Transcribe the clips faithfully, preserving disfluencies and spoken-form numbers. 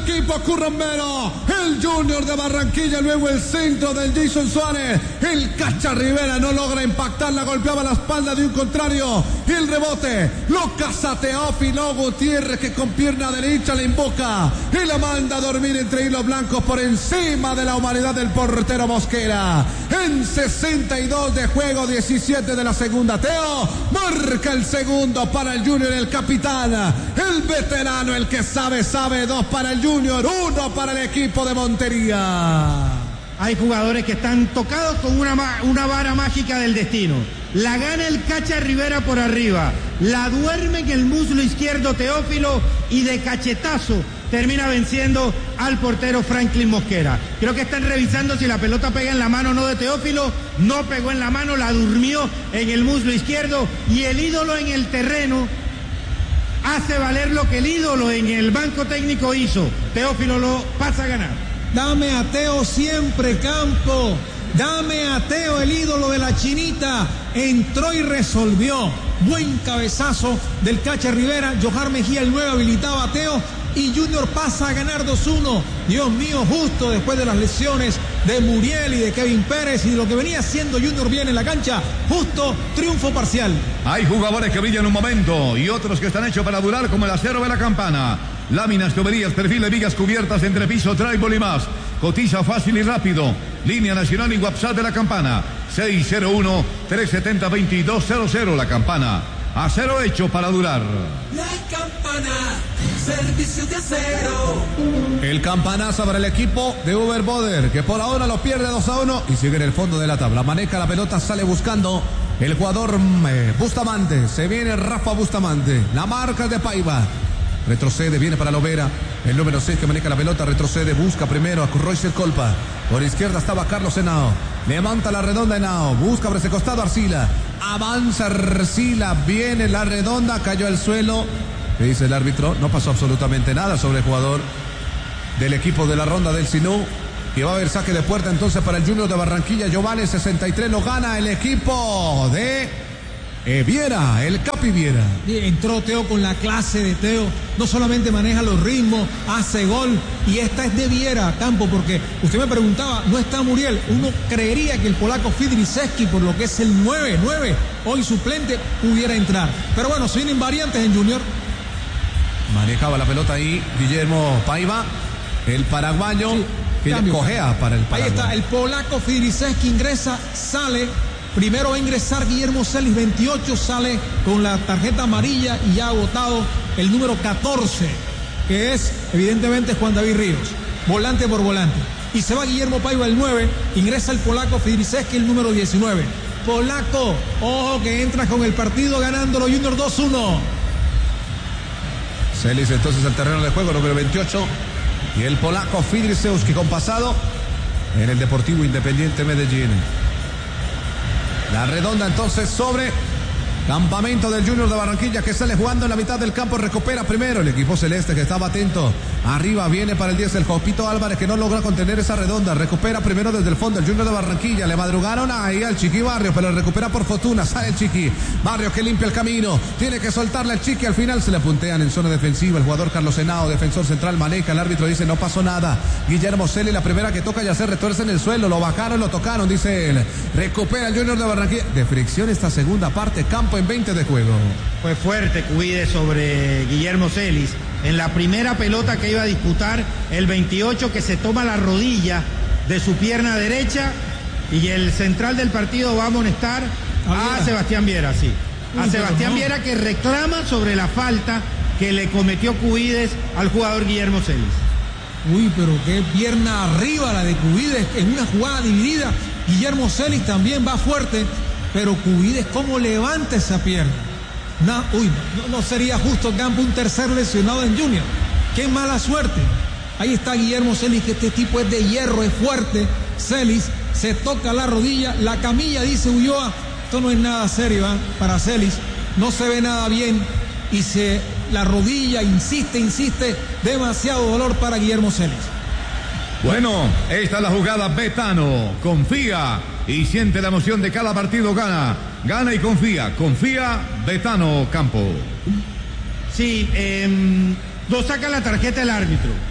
equipo currumbero. El Junior de Barranquilla, luego el centro del Jason Suárez. El Cacha Rivera no logra impactar, la golpeaba la espalda de un contrario. Y el rebote lo caza Teófilo Gutiérrez, que con pierna derecha le invoca y la manda a dormir entre hilos blancos por encima de la humanidad del portero Mosquera. En sesenta y dos de juego, diecisiete de la segunda. Teo marca el segundo para el Junior, el capitán, el veterano, el que sabe, sabe. Dos para el Junior, uno para el equipo de Montería. Hay jugadores que están tocados con una, una vara mágica del destino. La gana el Cacha Rivera por arriba, la duerme en el muslo izquierdo Teófilo y de cachetazo termina venciendo al portero Franklin Mosquera. Creo que están revisando si la pelota pega en la mano o no de Teófilo. No pegó en la mano, la durmió en el muslo izquierdo, y el ídolo en el terreno hace valer lo que el ídolo en el banco técnico hizo. Teófilo lo pasa a ganar. Dame a Teo siempre, Campo. Dame a Teo, el ídolo de la chinita. Entró y resolvió. Buen cabezazo del Cacha Rivera. Johar Mejía, el nueve, habilitaba a Teo. Y Junior pasa a ganar dos uno. Dios mío, justo después de las lesiones de Muriel y de Kevin Pérez y de lo que venía haciendo Junior bien en la cancha, justo triunfo parcial. Hay jugadores que brillan un momento y otros que están hechos para durar, como el acero de la Campana. Láminas, tuberías, perfiles, vigas cubiertas, entrepiso, tribal y más. Cotiza fácil y rápido. Línea nacional y WhatsApp de la Campana. seis cero uno, tres siete cero, dos dos cero cero. La Campana. Acero hecho para durar. La Campana, servicio de acero. El campanazo para el equipo de Uber Boder, que por ahora lo pierde dos a uno y sigue en el fondo de la tabla. Maneja la pelota, sale buscando el jugador eh, Bustamante. Se viene Rafa Bustamante. La marca de Paiva. Retrocede, viene para Lovera. El número seis que maneja la pelota, retrocede, busca primero a Royce Colpa. Por izquierda estaba Carlos Henao. Levanta la redonda Henao. Busca por ese costado Arcila. Avanza Arcila. Viene la redonda. Cayó al suelo. ¿Qué dice el árbitro? No pasó absolutamente nada sobre el jugador del equipo de la ronda del Sinú. Y va a haber saque de puerta entonces para el Junior de Barranquilla. Giovanni sesenta y tres lo gana el equipo de Eh, Viera, el Capi Viera. Entró Teo con la clase de Teo. No solamente maneja los ritmos, hace gol. Y esta es de Viera, Campo, porque usted me preguntaba, no está Muriel. Uno creería que el polaco Fidriszewski, por lo que es el nueve nueve, hoy suplente, pudiera entrar. Pero bueno, se vienen variantes en Junior. Manejaba la pelota ahí Guillermo Paiva, el paraguayo, sí, que cambio, cojea para el Paraguay. Ahí está, el polaco Fidriszewski ingresa, sale. Primero va a ingresar Guillermo Celis, veintiocho, sale con la tarjeta amarilla y ya ha agotado el número catorce, que es evidentemente Juan David Ríos, volante por volante. Y se va Guillermo Paiva, el nueve, ingresa el polaco Fidriszewski, el número diecinueve. Polaco, ojo que entra con el partido ganándolo Junior dos uno. Celis entonces al terreno de juego, número veintiocho. Y el polaco Fidriszewski con pasado en el Deportivo Independiente Medellín. La redonda entonces sobre Campamento del Junior de Barranquilla, que sale jugando en la mitad del campo. Recupera primero el equipo celeste, que estaba atento. Arriba viene para el diez el Jopito Álvarez, que no logra contener esa redonda. Recupera primero desde el fondo el Junior de Barranquilla. Le madrugaron ahí al Chiqui Barrio, pero recupera por fortuna. Sale el Chiqui Barrio, que limpia el camino. Tiene que soltarle al Chiqui. Al final se le puntean en zona defensiva. El jugador Carlos Henao, defensor central, maneja. El árbitro dice no pasó nada. Guillermo Celi, la primera que toca ya se retuerce en el suelo. Lo bajaron, lo tocaron, dice él. Recupera el Junior de Barranquilla. De fricción esta segunda parte. Campo en veinte de juego. Fue fuerte Cuide sobre Guillermo Celis. En la primera pelota que iba a disputar, el veintiocho, que se toma la rodilla de su pierna derecha, y el central del partido va a amonestar a, a Sebastián Viera, sí. A Uy, Sebastián no. Viera, que reclama sobre la falta que le cometió Cubides al jugador Guillermo Celis. Uy, pero qué pierna arriba la de Cubides en una jugada dividida. Guillermo Celis también va fuerte, pero Cubides cómo levanta esa pierna. No, uy, no, no sería justo, Campo, un tercer lesionado en Junior. Qué mala suerte. Ahí está Guillermo Celis, que este tipo es de hierro, es fuerte. Celis se toca la rodilla, la camilla, dice Ulloa. Esto no es nada serio, ¿eh? Para Celis. No se ve nada bien y se la rodilla insiste, insiste. Demasiado dolor para Guillermo Celis. Bueno, esta es la jugada. Betano confía y siente la emoción de cada partido. Gana, gana y confía. Confía Betano, Campo. Sí, eh, lo saca la tarjeta el árbitro.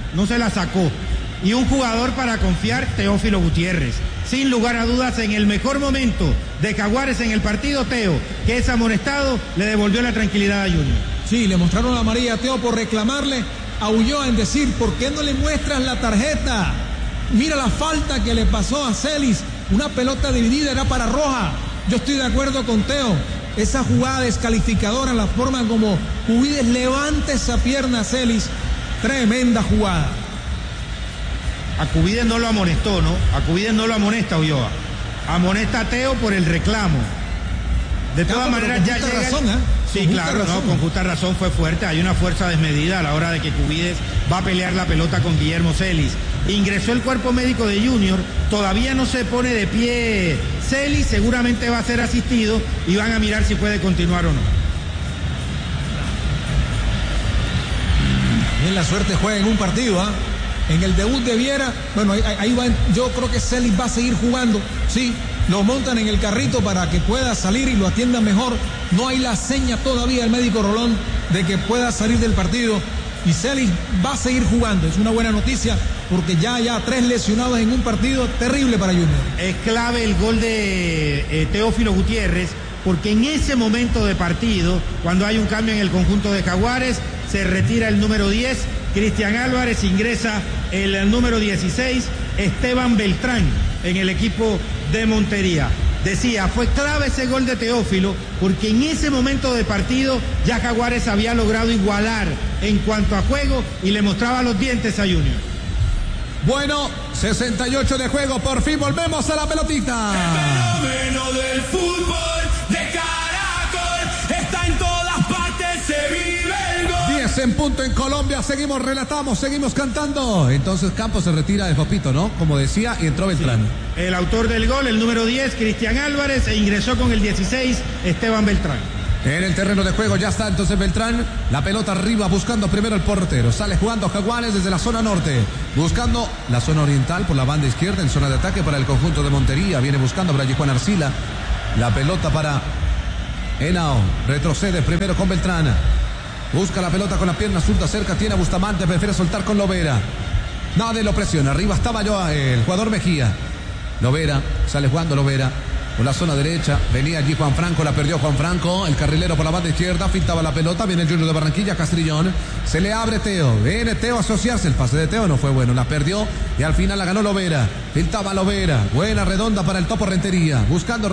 no se la sacó. Y un jugador para confiar, Teófilo Gutiérrez. Sin lugar a dudas, en el mejor momento de Jaguares en el partido, Teo, que es amonestado, le devolvió la tranquilidad a Junior. Sí, le mostraron la amarilla a Teo por reclamarle a Ulloa en decir, ¿por qué no le muestras la tarjeta? Mira la falta que le pasó a Celis, una pelota dividida, era para roja. Yo estoy de acuerdo con Teo, esa jugada descalificadora, la forma como Cubides levanta esa pierna a Celis, tremenda jugada. A Cubides no lo amonestó, ¿no? A Cubides no lo amonesta Ulloa. Amonesta a Teo por el reclamo. De todas Claro, maneras ya llega... razón, ¿eh? Sí, Con claro, justa no, razón. con justa razón fue fuerte. Hay una fuerza desmedida a la hora de que Cubides va a pelear la pelota con Guillermo Celis. Ingresó el cuerpo médico de Junior, todavía no se pone de pie Celis, seguramente va a ser asistido y van a mirar si puede continuar o no. Bien, la suerte juega en un partido, ¿ah? En el debut de Viera, bueno, ahí, ahí va, yo creo que Celis va a seguir jugando, sí, lo montan en el carrito para que pueda salir y lo atiendan mejor. No hay la seña todavía del médico Rolón de que pueda salir del partido y Celis va a seguir jugando. Es una buena noticia porque ya hay tres lesionados en un partido terrible para Junior. Es clave el gol de eh, Teófilo Gutiérrez, porque en ese momento de partido, cuando hay un cambio en el conjunto de Jaguares, se retira el número diez, Cristian Álvarez, ingresa el número dieciséis, Esteban Beltrán, en el equipo de Montería. Decía, fue clave ese gol de Teófilo, porque en ese momento de partido ya Jaguares había logrado igualar en cuanto a juego y le mostraba los dientes a Junior. Bueno, sesenta y ocho de juego, por fin volvemos a la pelotita. El fenómeno del fútbol de Caracol está en todas partes, se vive el gol. diez en punto en Colombia, seguimos, relatamos, seguimos cantando. Entonces Campos se retira de Fopito, ¿no? Como decía, y entró Beltrán. Sí. El autor del gol, el número diez, Cristian Álvarez, e ingresó con el dieciséis, Esteban Beltrán. En el terreno de juego ya está entonces Beltrán, la pelota arriba buscando primero el portero, sale jugando Jaguares desde la zona norte, buscando la zona oriental por la banda izquierda en zona de ataque para el conjunto de Montería, viene buscando Braille Juan Arcila, la pelota para Henao, retrocede primero con Beltrán, busca la pelota con la pierna zurda cerca, tiene a Bustamante, prefiere soltar con Lovera, nadie lo presiona, arriba estaba yo el jugador Mejía, Lovera, sale jugando Lovera. Por la zona derecha, venía allí Juan Franco, la perdió Juan Franco, el carrilero por la banda izquierda, pintaba la pelota, viene el Junior de Barranquilla, Castrillón, se le abre Teo, viene Teo a asociarse, el pase de Teo no fue bueno, la perdió y al final la ganó Lovera, pintaba Lovera, buena redonda para el Topo Rentería, buscando